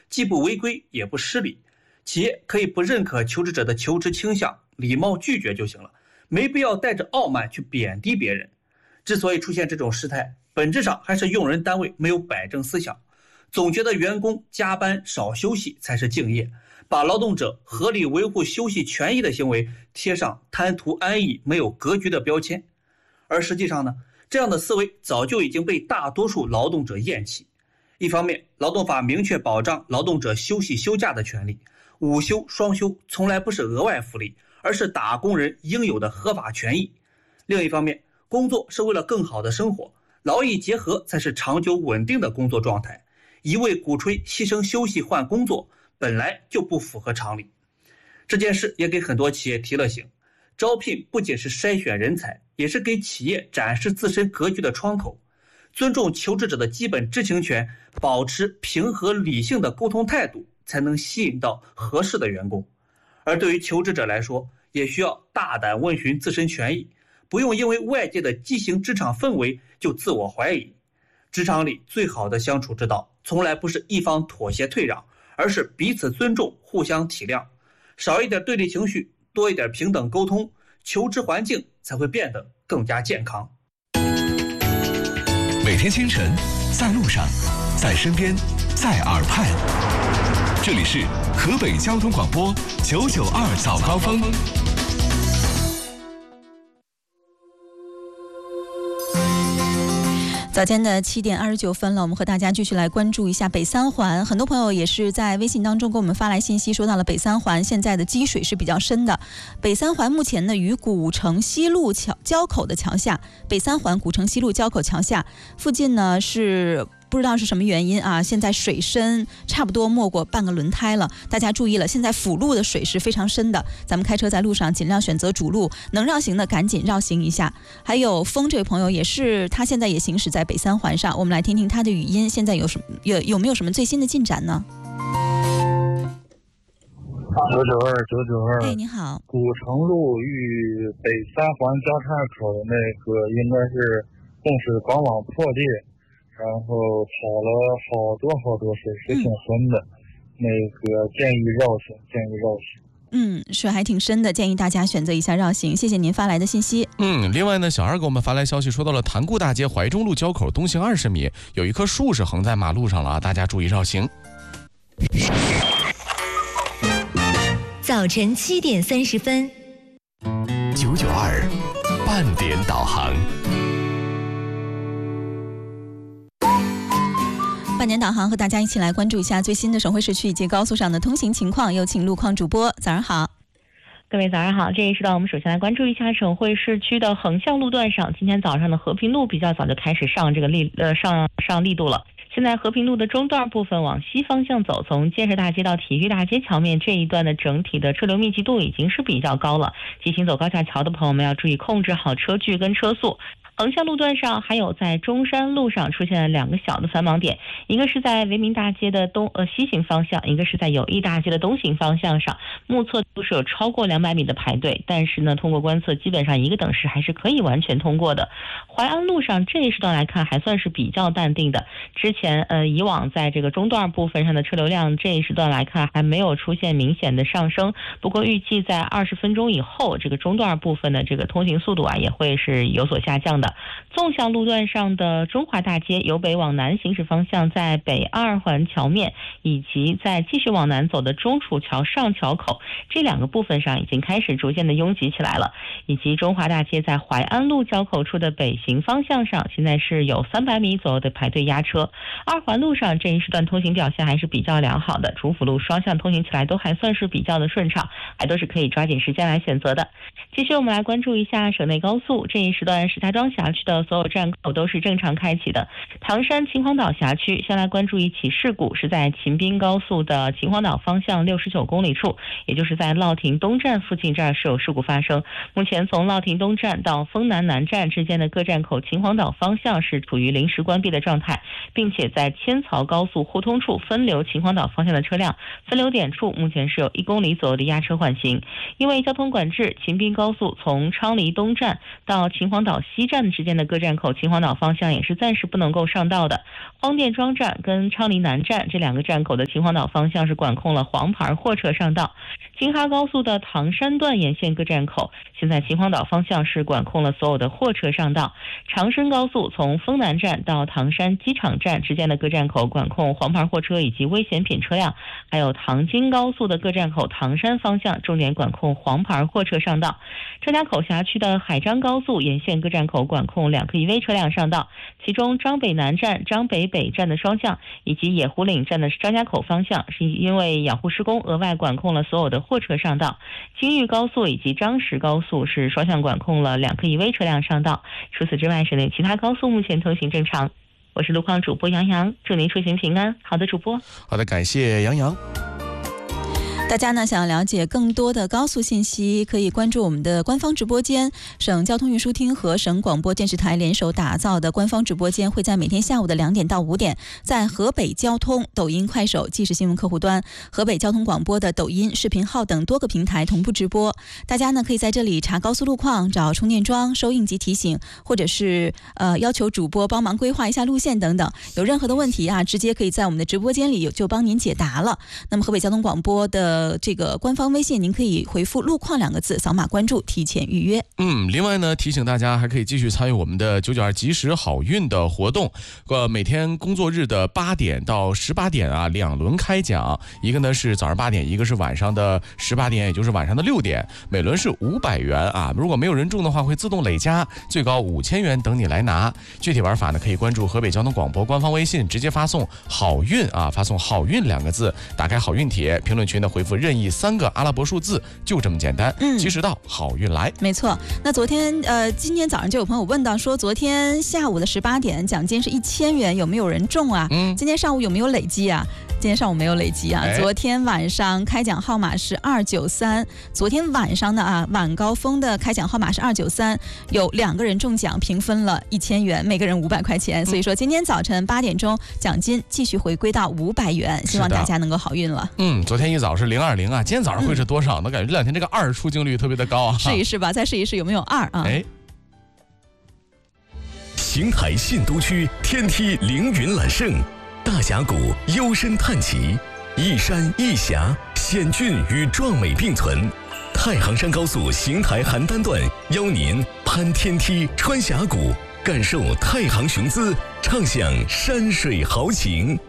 既不违规也不失礼。企业可以不认可求职者的求职倾向，礼貌拒绝就行了，没必要带着傲慢去贬低别人。之所以出现这种事态，本质上还是用人单位没有摆正思想，总觉得员工加班少休息才是敬业，把劳动者合理维护休息权益的行为贴上贪图安逸、没有格局的标签。而实际上呢，这样的思维早就已经被大多数劳动者厌弃。一方面，劳动法明确保障劳动者休息休假的权利，午休、双休从来不是额外福利，而是打工人应有的合法权益。另一方面，工作是为了更好的生活，劳逸结合才是长久稳定的工作状态。一味鼓吹牺牲休息换工作，本来就不符合常理。这件事也给很多企业提了醒，招聘不仅是筛选人才，也是给企业展示自身格局的窗口。尊重求职者的基本知情权，保持平和理性的沟通态度，才能吸引到合适的员工。而对于求职者来说，也需要大胆问询自身权益，不用因为外界的畸形职场氛围就自我怀疑。职场里最好的相处之道，从来不是一方妥协退让，而是彼此尊重，互相体谅，少一点对立情绪，多一点平等沟通，求职环境才会变得更加健康。 每天清晨，在路上，在身边，在耳畔，这里是河北交通广播992早高峰。 早间的7点29分了，我们和大家继续来关注一下北三环。很多朋友也是在微信当中给我们发来信息，说到了北三环现在的积水是比较深的。北三环目前呢，与古城西路交口的桥下，北三环古城西路交口桥下附近呢是不知道是什么原因啊，现在水深差不多没过半个轮胎了。大家注意了，现在辅路的水是非常深的，咱们开车在路上尽量选择主路，能绕行的赶紧绕行一下。还有风这位朋友也是，他现在也行驶在北三环上，我们来听听他的语音，现在有没有什么最新的进展呢 ？992， 哎，你好。 古城路与北三环交叉口那个应该是供水管网破裂，然后跑了好多水，水挺深的，那个建议绕行。 水还挺深的，建议大家选择一下绕行。谢谢您发来的信息。 另外呢，小二给我们发来消息，说到了塘沽大街怀中路交口东行20米，有一棵树是横在马路上了啊，大家注意绕行。 早晨7点30分 992半点导航。 半点导航和大家一起来关注一下最新的省会市区以及高速上的通行情况，有请路况主播。早上好。 各位早上好，这一时段我们首先来关注一下省会市区的横向路段上，今天早上的和平路比较早就开始上力度了。现在和平路的中段部分往西方向走，从建设大街到体育大街桥面这一段的整体的车流密集度已经是比较高了，骑行走高架桥的朋友们要注意控制好车距跟车速。横向路段上还有在中山路上出现了2个小的繁忙点，一个是在维民大街的西行方向，一个是在友谊大街的东行方向上，目测都是有超过200米的排队，但是呢通过观测基本上一个等时还是可以完全通过的。淮安路上这一时段来看还算是比较淡定的，之前以往在这个中段部分上的车流量这一时段来看还没有出现明显的上升，不过预计在20分钟以后，这个中段部分的这个通行速度啊也会是有所下降的。纵向路段上的中华大街由北往南行驶方向，在北2环桥面以及在继续往南走的中楚桥上桥口这2个部分上已经开始逐渐的拥挤起来了，以及中华大街在淮安路交口处的北行方向上，现在是有300米左右的排队压车。2环路上这一时段通行表现还是比较良好的，主辅路双向通行起来都还算是比较的顺畅，还都是可以抓紧时间来选择的。继续我们来关注一下省内高速，这一时段石家庄辖区的所有站口都是正常开启的。唐山秦皇岛辖区先来关注一起事故，是在秦滨高速的秦皇岛方向69公里处，也就是在乐亭东站附近，这儿是有事故发生。目前从乐亭东站到丰南南站之间的各站口秦皇岛方向是处于临时关闭的状态，并且在千曹高速互通处分流秦皇岛方向的车辆，分流点处目前是有1公里左右的压车缓行。因为交通管制，秦滨高速从昌黎东站到秦皇岛西站的站之间的各站口秦皇岛方向也是暂时不能够上道的。荒店庄站跟昌黎南站这2个站口的秦皇岛方向是管控了黄牌货车上道。京哈高速的唐山段沿线各站口，现在秦皇岛方向是管控了所有的货车上道。长深高速从丰南站到唐山机场站之间的各站口管控黄牌货车以及危险品车辆，还有唐京高速的各站口唐山方向重点管控黄牌货车上道。张家口辖区的海张高速沿线各站口管控2个 EV 车辆上道，其中张北南站、张北北站的双向以及野湖岭站的张家口方向是因为养护施工额外管控了所有的货车上道。京豫高速以及张石高速是双向管控了2个 EV 车辆上道。除此之外，省内其他高速目前通行正常。我是路况主播杨洋，祝您出行平安。好的，主播。 好的，感谢杨洋。 大家呢想要了解更多的高速信息，可以关注我们的官方直播间。省交通运输厅和省广播电视台联手打造的官方直播间，会在每天下午的2点到5点，在河北交通、抖音、快手、即时新闻客户端、河北交通广播的抖音、视频号等多个平台同步直播。大家呢可以在这里查高速路况、找充电桩、收应急提醒，或者是要求主播帮忙规划一下路线等等。有任何的问题啊，直接可以在我们的直播间里就帮您解答了。那么河北交通广播的这个官方微信，您可以回复路况2个字，扫码关注，提前预约。 另外呢，提醒大家还可以继续参与我们的992及时好运的活动。每天工作日的8点到18点啊，2轮开奖，一个呢是早上8点，一个是晚上的18点，也就是晚上的6点，每轮是500元啊。如果没有人中的话，会自动累加，最高5000元等你来拿。具体玩法呢，可以关注河北交通广播官方微信，直接发送好运啊，发送好运2个字，打开好运帖，评论区呢回复任意3个阿拉伯数字，就这么简单。及时到，好运来。 没错。那今天早上就有朋友问到说，昨天下午的18点奖金是1000元，有没有人中啊？今天上午有没有累积啊？今天上午没有累积啊。昨天晚上开奖号码是293，昨天晚上的晚高峰的开奖号码是293，有2个人中奖，平分了1000元，每个人500块钱。所以说今天早晨8点钟，奖金继续回归到500元，希望大家能够好运了。 昨天一早是020啊，今天早上会是多少呢？感觉这2天这个2出镜率特别的高啊。 试一试吧，再试一试有没有2啊？ 邢台信都区天梯凌云揽胜，大峡谷幽深探奇，一山一峡，险峻与壮美并存。太行山高速邢台邯郸段邀您攀天梯，穿峡谷，感受太行雄姿，畅享山水豪情。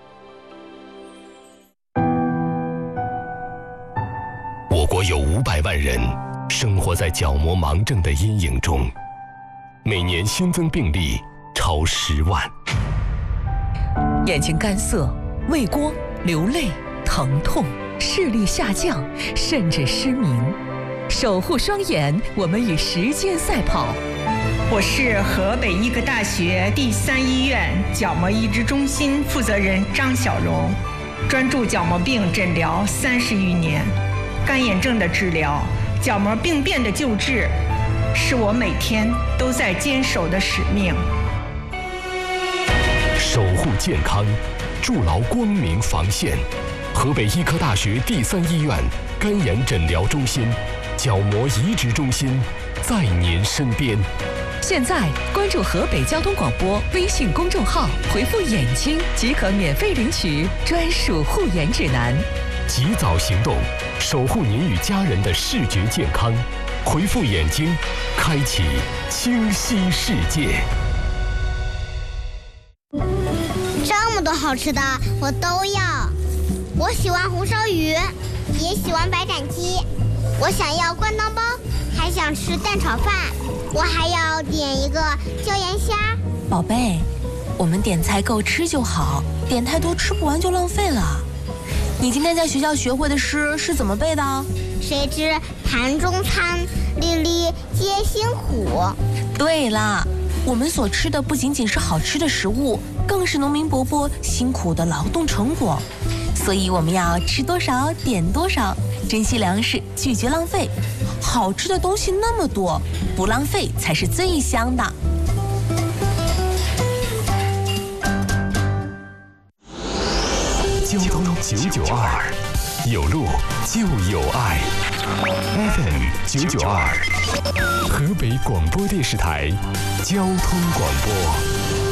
我国有500万人生活在角膜盲症的阴影中，每年新增病例超10万。 眼睛干涩、畏光、流泪、疼痛、视力下降，甚至失明。守护双眼，我们与时间赛跑。 我是河北医科大学第3医院角膜移植中心负责人张小荣，专注角膜病诊疗30余年，干眼症的治疗、角膜病变的救治，是我每天都在坚守的使命。 守护健康，筑牢光明防线。河北医科大学第3医院干眼诊疗中心、角膜移植中心在您身边。 现在关注河北交通广播微信公众号，回复眼睛即可免费领取专属护眼指南。 及早行动，守护您与家人的视觉健康。回复眼睛，开启清晰世界。 这么多好吃的我都要，我喜欢红烧鱼，也喜欢白斩鸡，我想要关东包，还想吃蛋炒饭，我还要点一个椒盐虾。 宝贝，我们点菜够吃就好，点太多吃不完就浪费了。你今天在学校学会的诗是怎么背的？ 谁知盘中餐，粒粒皆辛苦。 对啦，我们所吃的不仅仅是好吃的食物，更是农民伯伯辛苦的劳动成果。所以我们要吃多少点多少，珍惜粮食，拒绝浪费。好吃的东西那么多，不浪费才是最香的。 交通992 有路就有爱。FM 992，河北广播电视台交通广播。